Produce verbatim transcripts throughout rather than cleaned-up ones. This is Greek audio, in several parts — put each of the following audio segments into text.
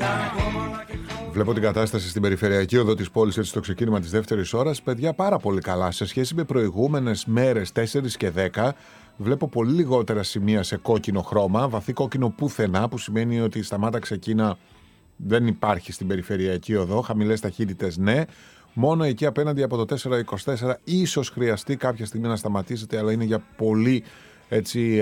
Βλέπω την κατάσταση στην περιφερειακή οδό της πόλης έτσι στο ξεκίνημα της δεύτερης ώρας. Παιδιά, πάρα πολύ καλά. Σε σχέση με προηγούμενες μέρες τέσσερα και δέκα, βλέπω πολύ λιγότερα σημεία σε κόκκινο χρώμα. Βαθύ κόκκινο πουθενά, που σημαίνει ότι σταμάτα ξεκίνα δεν υπάρχει στην περιφερειακή οδό. Χαμηλές ταχύτητες, ναι. Μόνο εκεί απέναντι από το τέσσερα είκοσι τέσσερα ίσως χρειαστεί κάποια στιγμή να σταματήσετε, αλλά είναι για πολύ έτσι,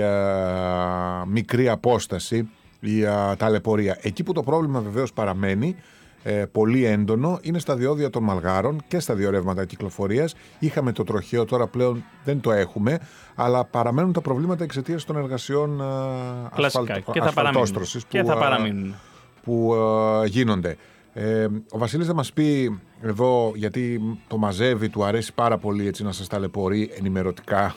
α, μικρή απόσταση η α, ταλαιπωρία. Εκεί που το πρόβλημα βεβαίως παραμένει ε, πολύ έντονο είναι στα διόδια των Μαλγάρων και στα δύο ρεύματα κυκλοφορίας. Είχαμε το τροχαίο, τώρα πλέον δεν το έχουμε, αλλά παραμένουν τα προβλήματα εξαιτίας των εργασιών ασφαλ, ασφαλτόστρωσης που, που α, γίνονται. Ε, ο Βασίλης θα μας πει εδώ, γιατί το μαζεύει, του αρέσει πάρα πολύ έτσι να σας ταλαιπωρεί ενημερωτικά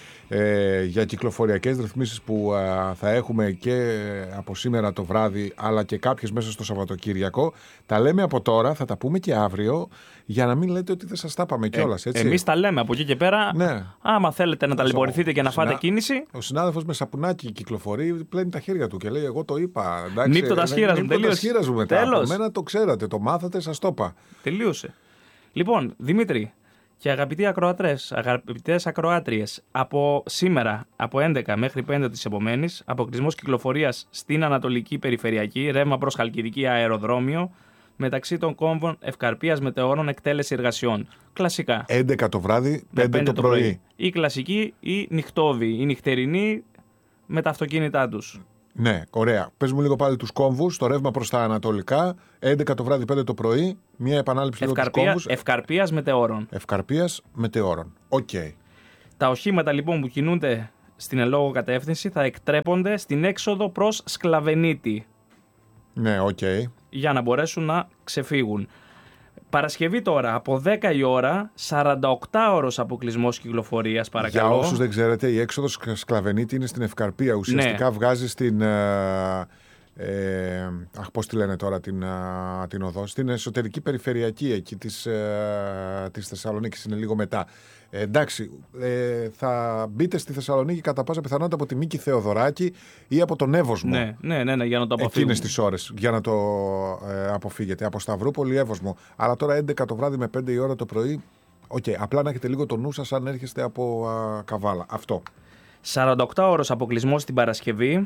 ε, για κυκλοφοριακές ρυθμίσεις που α, θα έχουμε και από σήμερα το βράδυ, αλλά και κάποιες μέσα στο Σαββατοκύριακο. Τα λέμε από τώρα, θα τα πούμε και αύριο, για να μην λέτε ότι δεν σας τα πάμε κιόλας. Ε, εμείς τα λέμε από εκεί και πέρα. Ναι. Άμα θέλετε να ταλαιπωρηθείτε και να φάτε συνα... κίνηση. Ο συνάδελφος με σαπουνάκι κυκλοφορεί, πλένει τα χέρια του και λέει: εγώ το είπα. Νύπτω τα σχήρα μου. Νύπτω τα σχήρα μου μετά. Από μένα το ξέρατε, το μάθατε, σας το είπα. Τελείωσε. Λοιπόν, Δημήτρη και αγαπητοί ακροατές, αγαπητές ακροάτριες, από σήμερα, από έντεκα μέχρι πέντε της επομένης, αποκλεισμός κυκλοφορίας στην Ανατολική Περιφερειακή, ρεύμα προς Χαλκιδική αεροδρόμιο, μεταξύ των κόμβων Ευκαρπίας Μετεώρων, εκτέλεση εργασιών. Κλασικά. έντεκα το βράδυ, πέντε το πρωί. πρωί. Ή κλασική ή νυχτόβη, ή νυχτερινή με τα αυτοκίνητά τους. Ναι, ωραία. Πες μου λίγο πάλι τους κόμβους, το ρεύμα προς τα ανατολικά, έντεκα το βράδυ, πέντε το πρωί, μια επανάληψη λίγο τους κόμβους. Ευκαρπίας Μετεώρων. Ευκαρπίας Μετεώρων. Οκ. Okay. Τα οχήματα λοιπόν που κινούνται στην ελόγω κατεύθυνση θα εκτρέπονται στην έξοδο προς Σκλαβενίτη. Ναι, οκ. Okay. Για να μπορέσουν να ξεφύγουν. Παρασκευή τώρα, από δέκα η ώρα, σαράντα οκτώ ώρος αποκλεισμός κυκλοφορίας, παρακαλώ. Για όσους δεν ξέρετε, η έξοδος Σκλαβενίτη είναι στην Ευκαρπία. Ουσιαστικά ναι. βγάζει στην... Ε, αχ, πώς τη λένε τώρα την, α, την οδό, στην εσωτερική περιφερειακή εκεί της, ε, της Θεσσαλονίκης, είναι λίγο μετά. Ε, εντάξει, ε, θα μπείτε στη Θεσσαλονίκη κατά πάσα πιθανότητα από τη Μίκη Θεοδωράκη ή από τον Εύωσμο. Ναι, ναι, ναι, ναι, για να το αποφύγουμε. Εκείνες τις ώρες, για να το ε, αποφύγετε. Από Σταυρούπολη, Εύωσμο. Αλλά τώρα έντεκα το βράδυ με πέντε η ώρα το πρωί, οκ, okay, απλά να έχετε λίγο το νου σας αν έρχεστε από α, Καβάλα. Αυτό. σαράντα οκτώ ώρες αποκλεισμός την Παρασκευή.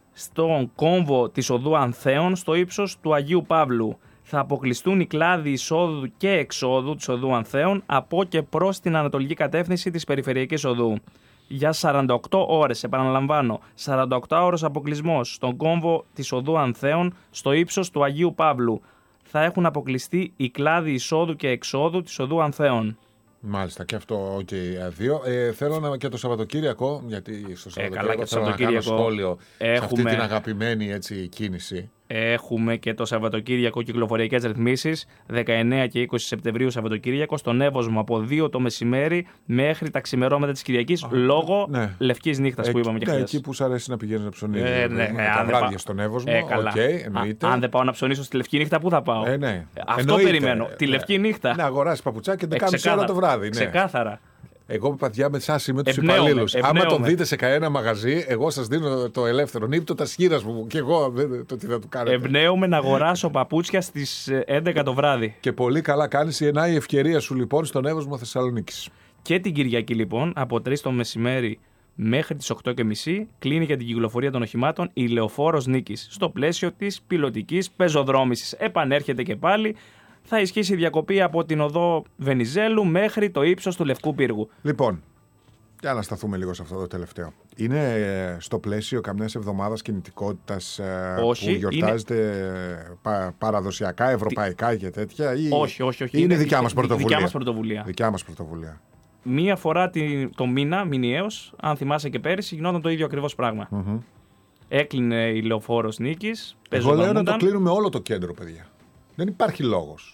Στον κόμβο της οδού Ανθέων, στο ύψος του Αγίου Παύλου, θα αποκλειστούν οι κλάδοι εισόδου και εξόδου της οδού Ανθέων από και προς την ανατολική κατεύθυνση της περιφερειακής οδού. Για σαράντα οκτώ ώρες, επαναλαμβάνω, σαράντα οκτώ ώρες αποκλεισμός στον κόμβο της οδού Ανθέων, στο ύψος του Αγίου Παύλου. Θα έχουν αποκλειστεί οι κλάδοι εισόδου και εξόδου της οδού Ανθέων. Μάλιστα, και αυτό οκ, okay, δύο. Ε, θέλω να και το Σαββατοκύριακο, γιατί στο Σαββατοκύριακο, ε, καλά, θέλω να κάνω σχόλιο έχουμε... σε αυτή την αγαπημένη έτσι, κίνηση. Έχουμε και το Σαββατοκύριακο κυκλοφοριακές ρυθμίσεις, δεκαεννέα και είκοσι Σεπτεμβρίου Σαββατοκύριακο, στον Εύωσμο από δύο το μεσημέρι μέχρι τα ξημερώματα της Κυριακής, ah, λόγω ναι. λευκής νύχτας ε, που είπαμε και χθες. Ναι, εκεί που σου αρέσει να πηγαίνεις να ψωνίζεις. Ε, ναι, με ε, τα βράδια πα... στον Εύωσμο, ε, καλά. Okay, εννοείται. Α, αν δεν πάω να ψωνίσω στη λευκή νύχτα, πού θα πάω. Ε, ναι. Αυτό εννοείται, περιμένω. Ε, τη λευκή νύχτα. Να αγοράσεις παπουτσάκι και δεκάμιση ώρα το βράδυ. Ναι. Ξεκάθαρα. Εγώ, παιδιά, με εσάς είμαι τους υπαλλήλους. Άμα το δείτε σε κανένα μαγαζί, εγώ σας δίνω το ελεύθερο. Νύπτω τα σχήρας μου και εγώ το τι θα του κάνετε. Εμπνέομαι να αγοράσω παπούτσια στις έντεκα το βράδυ. Και πολύ καλά κάνεις, γεννάει η ευκαιρία σου λοιπόν στον Εύωσμο Θεσσαλονίκης. Και την Κυριακή λοιπόν, από τρεις το μεσημέρι μέχρι τις οκτώ και μισή, κλείνει για την κυκλοφορία των οχημάτων η Λεωφόρος Νίκης. Στο πλαίσιο της πιλωτικής πεζοδρόμησης. Επανέρχεται και πάλι. Θα ισχύσει η διακοπή από την οδό Βενιζέλου μέχρι το ύψος του Λευκού Πύργου. Λοιπόν, για να σταθούμε λίγο σε αυτό το τελευταίο. Είναι στο πλαίσιο καμιάς εβδομάδας κινητικότητας όχι, που γιορτάζεται είναι... πα, παραδοσιακά, ευρωπαϊκά και τέτοια, ή όχι, όχι, όχι. Είναι, είναι δικιά μας πρωτοβουλία. Δικιά μας πρωτοβουλία. Δικιά μας πρωτοβουλία. Μία φορά το μήνα, μηνιαίως, αν θυμάσαι και πέρυσι, γινόταν το ίδιο ακριβώς πράγμα. Mm-hmm. Έκλεινε η Λεωφόρος Νίκης. Εγώ λέω να το κλείνουμε όλο το κέντρο, παιδιά. Δεν υπάρχει λόγος.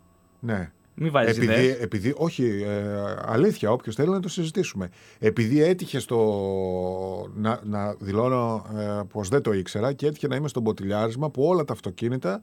Ναι. Μην βάζεις επειδή, ιδέες. επειδή, όχι, ε, αλήθεια, όποιος θέλει να το συζητήσουμε. Επειδή έτυχε στο, να, να δηλώνω ε, πως δεν το ήξερα και έτυχε να είμαι στο μποτιλιάρισμα που όλα τα αυτοκίνητα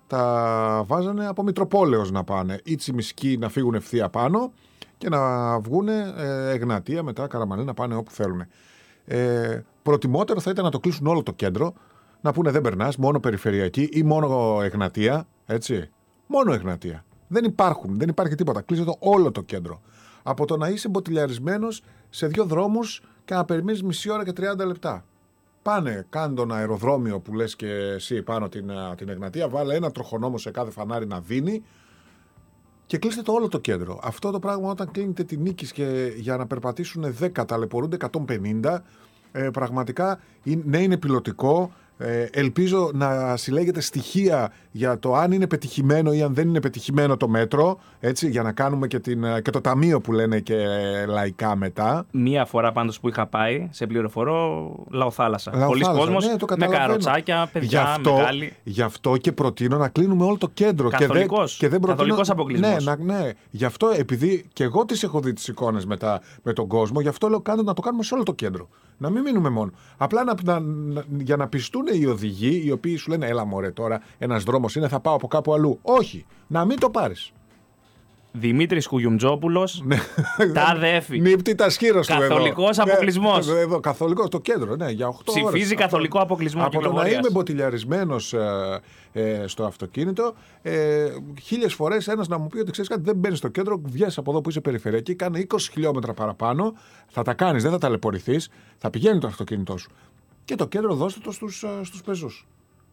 τα βάζανε από Μητροπόλεως να πάνε. Ή Τσιμισκή να φύγουν ευθεία πάνω και να βγουν ε, Εγνατία, μετά Καραμανλή, να πάνε όπου θέλουν. Ε, προτιμότερο θα ήταν να το κλείσουν όλο το κέντρο, να πούνε δεν περνάς, μόνο περιφερειακή ή μόνο Εγνατία. Έτσι. Μόνο Εγνατία. Δεν υπάρχουν, δεν υπάρχει τίποτα. Κλείσε το όλο το κέντρο. Από το να είσαι μποτιλιαρισμένος σε δύο δρόμους και να περιμένεις μισή ώρα και τριάντα λεπτά. Πάνε, κάνε τον αεροδρόμιο που λες και εσύ πάνω την, την Εγνατία, βάλε ένα τροχονόμο σε κάθε φανάρι να δίνει και κλείστε το όλο το κέντρο. Αυτό το πράγμα όταν κλείνετε τη Νίκης και για να περπατήσουν δέκα ταλαιπωρούνται εκατόν πενήντα, ε, πραγματικά ναι, είναι πιλωτικό. Ε, ελπίζω να συλλέγετε στοιχεία για το αν είναι πετυχημένο ή αν δεν είναι πετυχημένο το μέτρο, έτσι, για να κάνουμε και, την, και το ταμείο που λένε και λαϊκά μετά. Μία φορά πάντως που είχα πάει, σε πληροφορώ, Λαοθάλασσα. Πολλοί κόσμος, ναι, με καροτσάκια, παιδιά, γι αυτό, μεγάλοι. Γι' αυτό και προτείνω να κλείνουμε όλο το κέντρο. Καθολικός, και δεν, και δεν καθολικός αποκλεισμός. Ναι, ναι, γι' αυτό, επειδή και εγώ τις έχω δει τις εικόνες μετά με τον κόσμο, γι' αυτό λέω κάνω, να το κάνουμε σε όλο το κέντρο. Να μην μείνουμε μόνο. Απλά να, να, να, για να πιστούν οι οδηγοί, οι οποίοι σου λένε έλα μωρέ τώρα, ένας δρόμος είναι, θα πάω από κάπου αλλού. Όχι, να μην το πάρεις. Δημήτρης Κουγιουμτζόπουλος, τάδε έφη. Νύπτη τα σχήρος του εδώ. Καθολικός αποκλεισμός. Ναι, εδώ, καθολικός, το κέντρο, ναι, για οκτώ ώρες. Ψηφίζει καθολικό αποκλεισμό. Από το να είμαι μποτιλιαρισμένος ε, ε, στο αυτοκίνητο, ε, χίλιες φορές ένας να μου πει ότι ξέρεις κάτι, δεν μπαίνεις στο κέντρο, βγες από εδώ που είσαι περιφερειακή, κάνε είκοσι χιλιόμετρα παραπάνω, θα τα κάνεις, δεν θα ταλαιπωρηθείς, θα πηγαίνει το αυτοκίνητό σου. Και το κέντρο δώστε το στους, στους πεζούς.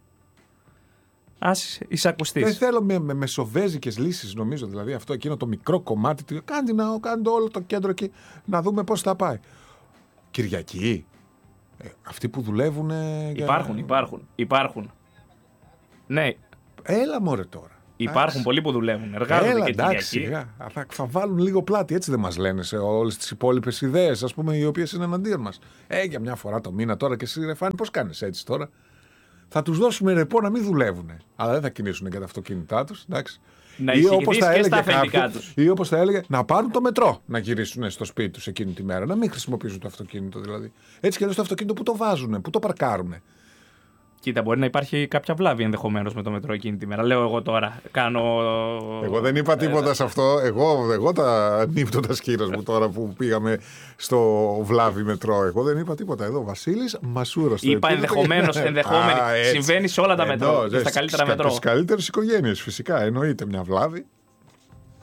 Ας εισακουστείς. Δεν θέλω με, με μεσοβέζικες λύσεις, νομίζω, δηλαδή αυτό εκείνο το μικρό κομμάτι. Κάντε, να, κάντε όλο το κέντρο εκεί να δούμε πώς θα πάει. Κυριακή. Ε, αυτοί που δουλεύουν. Υπάρχουν, για... υπάρχουν, υπάρχουν. Ναι. Έλα μωρέ τώρα. Υπάρχουν πολλοί που δουλεύουν. Εργάζονται Έλα, και εντάξει, Κυριακή. Θα, θα βάλουν λίγο πλάτη, έτσι δεν μας λένε σε όλες τις υπόλοιπες ιδέες, ας πούμε, οι οποίες είναι εναντίον μας. Ε, για μια φορά το μήνα τώρα και εσύ ρε Φάνη, πώς κάνεις έτσι τώρα. Θα τους δώσουμε ρεπό να μην δουλεύουν. Αλλά δεν θα κινήσουν και τα αυτοκίνητά τους. Εντάξει. Να εξηγηθείς και στα αφεντικά τους. Ή όπως θα έλεγε, να πάρουν το μετρό να γυρίσουν στο σπίτι τους εκείνη τη μέρα. Να μην χρησιμοποιήσουν το αυτοκίνητο δηλαδή. Έτσι και εδώ στο αυτοκίνητο που το βάζουν, που το παρκάρουν. Κοίτα, μπορεί να υπάρχει κάποια βλάβη ενδεχομένως με το μετρό εκείνη τη μέρα. Λέω εγώ τώρα. Κάνω. Εγώ δεν είπα τίποτα σε αυτό. Εγώ, εγώ τα νύπτω τα σκύρας μου τώρα που πήγαμε στο βλάβη μετρό. Εγώ δεν είπα τίποτα. Εδώ ο Βασίλης Μασούρος. Είπα ενδεχομένως. Ενδεχόμενη. Συμβαίνει σε όλα τα μετρό. Και στα καλύτερα μετρό. Στις καλύτερες οικογένειες φυσικά. Εννοείται μια βλάβη.